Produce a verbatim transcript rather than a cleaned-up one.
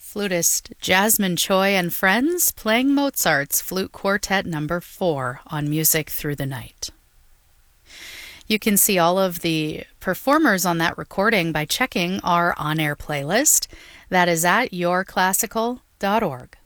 Flutist Jasmine Choi and friends playing Mozart's Flute Quartet number four on Music Through the Night. You can see all of the performers on that recording by checking our on-air playlist. That is at your classical dot org.